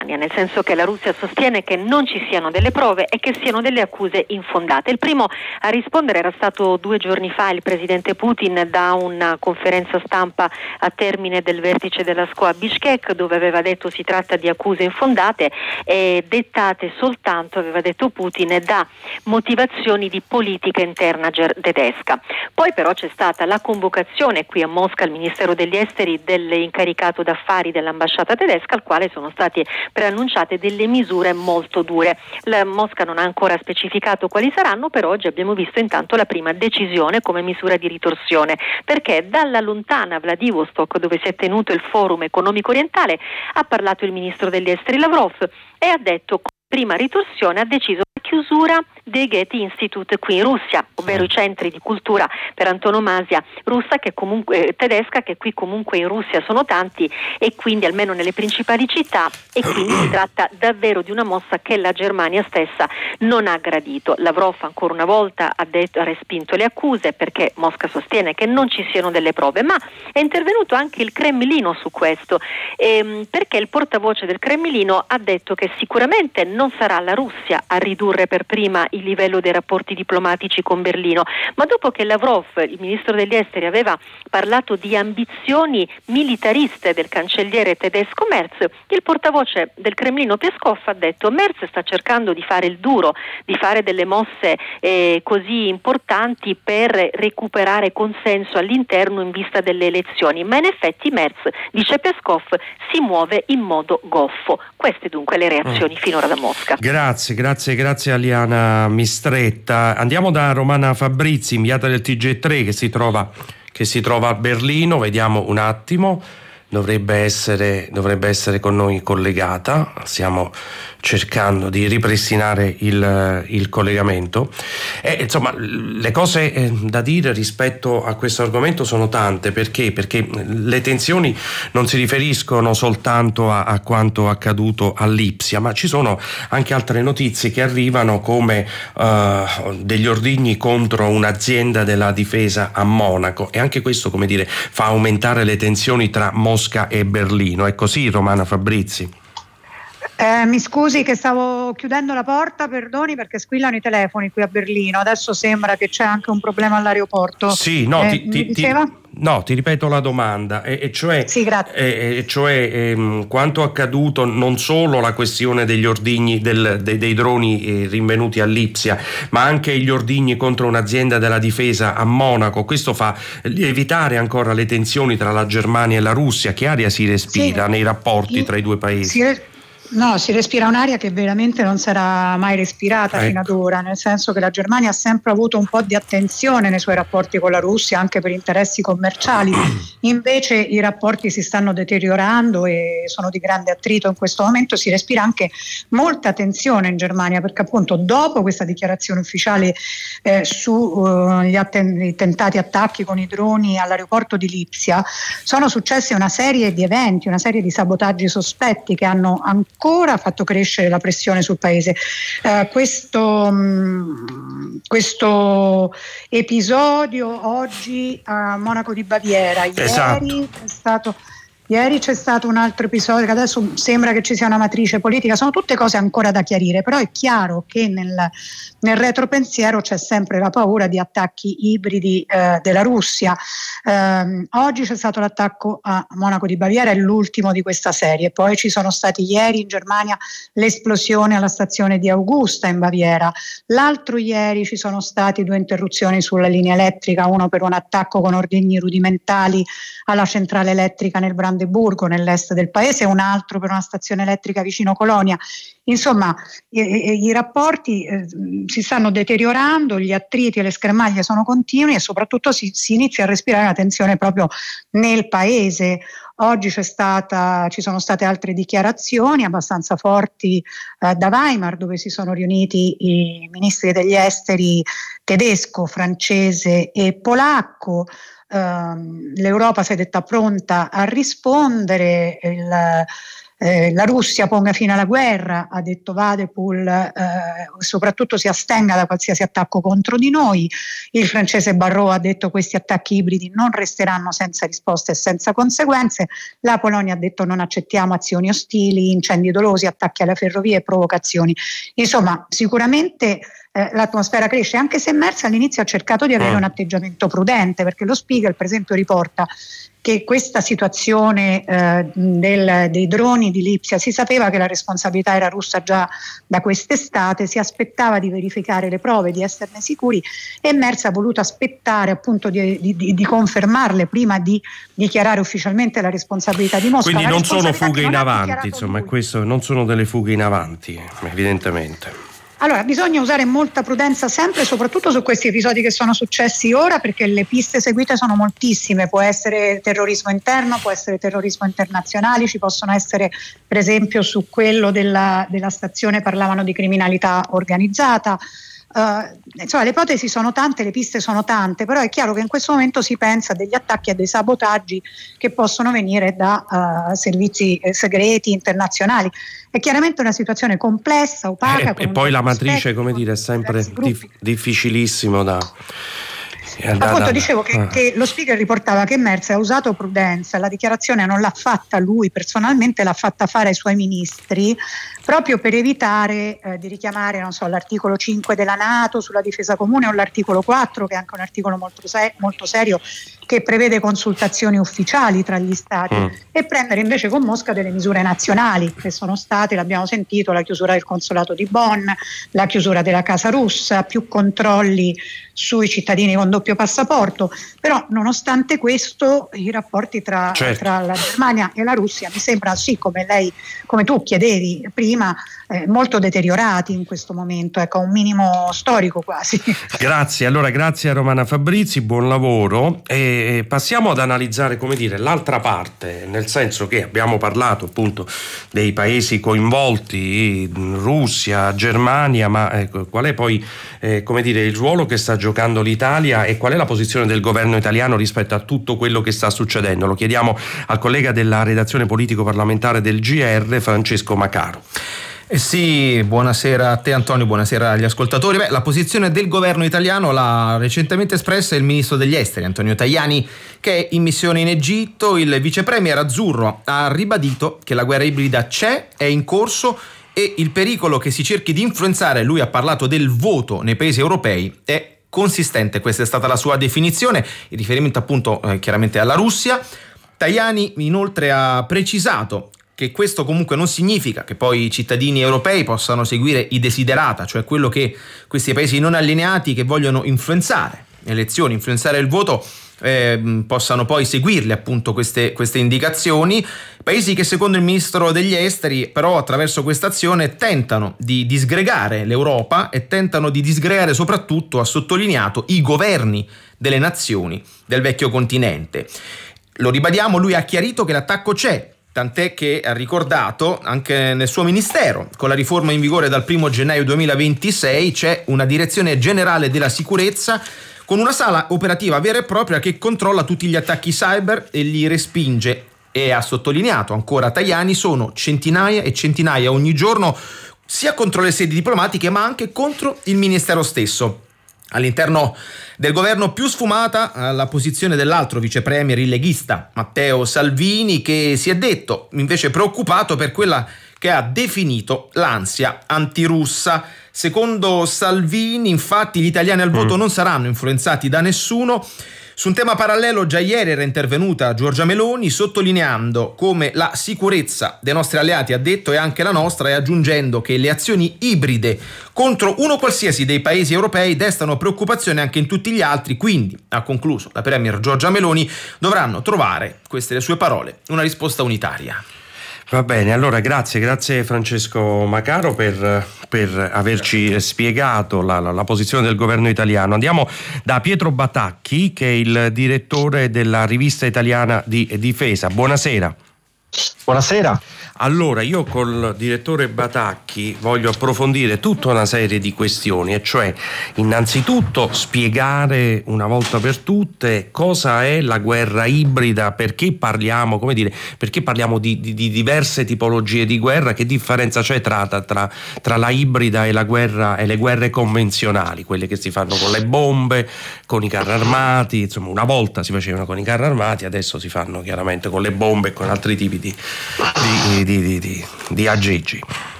nel senso che la Russia sostiene che non ci siano delle prove e che siano delle accuse infondate. Il primo a rispondere era stato 2 giorni fa il presidente Putin da una conferenza stampa a termine del vertice della SCO a Bishkek, dove aveva detto si tratta di accuse infondate e dettate soltanto, aveva detto Putin, da motivazioni di politica interna tedesca. Poi però c'è stata la convocazione qui a Mosca al Ministero degli Esteri dell'incaricato d'affari dell'ambasciata tedesca, al quale sono stati preannunciate delle misure molto dure. La Mosca non ha ancora specificato quali saranno, però oggi abbiamo visto intanto la prima decisione come misura di ritorsione, perché dalla lontana Vladivostok, dove si è tenuto il forum economico orientale, ha parlato il ministro degli esteri Lavrov e ha detto prima ritorsione ha deciso la chiusura dei Goethe Institute qui in Russia, ovvero i centri di cultura per antonomasia russa tedesca, che qui comunque in Russia sono tanti e quindi almeno nelle principali città, e quindi si tratta davvero di una mossa che la Germania stessa non ha gradito. Lavrov ancora una volta ha respinto le accuse perché Mosca sostiene che non ci siano delle prove, ma è intervenuto anche il Cremlino su questo, perché il portavoce del Cremlino ha detto che sicuramente non sarà la Russia a ridurre per prima il livello dei rapporti diplomatici con Berlino, ma dopo che Lavrov, il ministro degli esteri, aveva parlato di ambizioni militariste del cancelliere tedesco Merz, il portavoce del Cremlino Peskov ha detto Merz sta cercando di fare il duro, di fare delle mosse così importanti per recuperare consenso all'interno in vista delle elezioni, ma in effetti Merz, dice Peskov, si muove in modo goffo. Queste dunque le reazioni finora da Mosca. Grazie Aliana Mistretta. Andiamo da Romana Fabrizi, inviata del TG3 che si trova a Berlino. Vediamo un attimo, dovrebbe essere con noi collegata. Stiamo cercando di ripristinare il collegamento. Insomma, le cose da dire rispetto a questo argomento sono tante. Perché le tensioni non si riferiscono soltanto a quanto accaduto a Lipsia, ma ci sono anche altre notizie che arrivano, come degli ordigni contro un'azienda della difesa a Monaco, e anche questo, come dire, fa aumentare le tensioni tra Mosca e Berlino. È così, Romana Fabrizi? Mi scusi che stavo chiudendo la porta, perdoni, perché squillano i telefoni qui a Berlino. Adesso sembra che c'è anche un problema all'aeroporto. Sì, no, ti ripeto la domanda, sì, grazie. Quanto accaduto, non solo la questione degli ordigni dei droni rinvenuti a Lipsia, ma anche gli ordigni contro un'azienda della difesa a Monaco. Questo fa lievitare ancora le tensioni tra la Germania e la Russia. Che aria si respira nei rapporti tra i due paesi? Si respira un'aria che veramente non sarà mai respirata fino ad ora, nel senso che la Germania ha sempre avuto un po' di attenzione nei suoi rapporti con la Russia, anche per interessi commerciali. Invece i rapporti si stanno deteriorando e sono di grande attrito in questo momento. Si respira anche molta tensione in Germania, perché appunto dopo questa dichiarazione ufficiale sugli tentati attacchi con i droni all'aeroporto di Lipsia, sono successe una serie di eventi, una serie di sabotaggi sospetti che hanno ancora fatto crescere la pressione sul paese. Questo episodio oggi a Monaco di Baviera, Ieri c'è stato un altro episodio che adesso sembra che ci sia una matrice politica, sono tutte cose ancora da chiarire, però è chiaro che nel retropensiero c'è sempre la paura di attacchi ibridi della Russia. Oggi c'è stato l'attacco a Monaco di Baviera, è l'ultimo di questa serie, poi ci sono stati ieri in Germania l'esplosione alla stazione di Augusta in Baviera, l'altro ieri ci sono stati 2 interruzioni sulla linea elettrica, uno per un attacco con ordigni rudimentali alla centrale elettrica nel Brandeburgo, nell'est del paese, e un altro per una stazione elettrica vicino Colonia. Insomma, i rapporti si stanno deteriorando, gli attriti e le schermaglie sono continui e soprattutto si inizia a respirare una tensione proprio nel paese. Oggi ci sono state altre dichiarazioni abbastanza forti da Weimar, dove si sono riuniti i ministri degli esteri tedesco, francese e polacco. L'Europa si è detta pronta a rispondere, la Russia ponga fine alla guerra, ha detto Vadepul, soprattutto si astenga da qualsiasi attacco contro di noi. Il francese Barrot ha detto questi attacchi ibridi non resteranno senza risposte e senza conseguenze. La Polonia ha detto non accettiamo azioni ostili, incendi dolosi, attacchi alle ferrovie e provocazioni. Insomma, sicuramente l'atmosfera cresce, anche se Merz all'inizio ha cercato di avere un atteggiamento prudente, perché lo Spiegel per esempio riporta che questa situazione dei droni di Lipsia, si sapeva che la responsabilità era russa già da quest'estate, si aspettava di verificare le prove, di esserne sicuri, e Merz ha voluto aspettare appunto di confermarle prima di dichiarare ufficialmente la responsabilità di Mosca. Quindi non sono fughe in avanti, insomma, questo non sono delle fughe in avanti, evidentemente. Allora, bisogna usare molta prudenza sempre, soprattutto su questi episodi che sono successi ora, perché le piste seguite sono moltissime. Può essere terrorismo interno, può essere terrorismo internazionale, ci possono essere, per esempio, su quello della stazione parlavano di criminalità organizzata. Insomma, le ipotesi sono tante, le piste sono tante, però è chiaro che in questo momento si pensa a degli attacchi e dei sabotaggi che possono venire da servizi segreti internazionali. È chiaramente una situazione complessa, opaca. E poi la matrice, come dire, è sempre difficilissimo da... Appunto dicevo che lo Spiegel riportava che Merz ha usato prudenza, la dichiarazione non l'ha fatta lui personalmente, l'ha fatta fare ai suoi ministri, proprio per evitare di richiamare, non so, l'articolo 5 della NATO sulla difesa comune o l'articolo 4, che è anche un articolo molto serio, che prevede consultazioni ufficiali tra gli stati, e prendere invece con Mosca delle misure nazionali, che sono state, l'abbiamo sentito, la chiusura del consolato di Bonn, la chiusura della casa russa, più controlli sui cittadini con doppio passaporto. Però nonostante questo i rapporti tra la Germania e la Russia mi sembra, sì, come tu chiedevi prima, molto deteriorati in questo momento, ecco, a un minimo storico quasi. Grazie, allora grazie a Romana Fabrizi, buon lavoro, e passiamo ad analizzare, come dire, l'altra parte, nel senso che abbiamo parlato appunto dei paesi coinvolti, Russia, Germania, ma qual è poi come dire, il ruolo che sta giocando l'Italia e qual è la posizione del governo italiano rispetto a tutto quello che sta succedendo? Lo chiediamo al collega della redazione politico-parlamentare del GR, Francesco Macaro. Sì, buonasera a te Antonio, buonasera agli ascoltatori. La posizione del governo italiano l'ha recentemente espressa il ministro degli esteri Antonio Tajani, che è in missione in Egitto. Il vice premier azzurro ha ribadito che la guerra ibrida c'è, è in corso, e il pericolo che si cerchi di influenzare, lui ha parlato del voto nei paesi europei, è consistente. Questa è stata la sua definizione, in riferimento appunto chiaramente alla Russia. Tajani inoltre ha precisato che questo comunque non significa che poi i cittadini europei possano seguire i desiderata, cioè quello che questi paesi non allineati che vogliono influenzare le elezioni, influenzare il voto, possano poi seguirle appunto queste indicazioni. Paesi che secondo il ministro degli esteri però attraverso questa azione tentano di disgregare l'Europa e tentano di disgregare soprattutto, ha sottolineato, i governi delle nazioni del vecchio continente. Lo ribadiamo, lui ha chiarito che l'attacco c'è, tant'è che ha ricordato anche nel suo ministero, con la riforma in vigore dal 1 gennaio 2026 c'è una direzione generale della sicurezza con una sala operativa vera e propria che controlla tutti gli attacchi cyber e li respinge. E ha sottolineato ancora Tajani, sono centinaia e centinaia ogni giorno, sia contro le sedi diplomatiche ma anche contro il ministero stesso. All'interno del governo più sfumata la posizione dell'altro vice premier, il leghista Matteo Salvini, che si è detto invece preoccupato per quella che ha definito l'ansia antirussa. Secondo Salvini, infatti, gli italiani al voto non saranno influenzati da nessuno. Su un tema parallelo già ieri era intervenuta Giorgia Meloni sottolineando come la sicurezza dei nostri alleati, ha detto, è anche la nostra, e aggiungendo che le azioni ibride contro uno qualsiasi dei paesi europei destano preoccupazione anche in tutti gli altri, quindi, ha concluso la premier Giorgia Meloni, dovranno trovare, queste le sue parole, una risposta unitaria. Va bene, allora grazie Francesco Macaro per averci spiegato la posizione del governo italiano. Andiamo da Pietro Batacchi, che è il direttore della rivista italiana di difesa. Buonasera. Buonasera. Allora, io col direttore Batacchi voglio approfondire tutta una serie di questioni, e cioè innanzitutto spiegare una volta per tutte cosa è la guerra ibrida, perché parliamo di diverse tipologie di guerra, che differenza c'è tra la ibrida e la guerra e le guerre convenzionali, quelle che si fanno con le bombe, con i carri armati. Insomma, una volta si facevano con i carri armati, adesso si fanno chiaramente con le bombe e con altri tipi di aggeggi.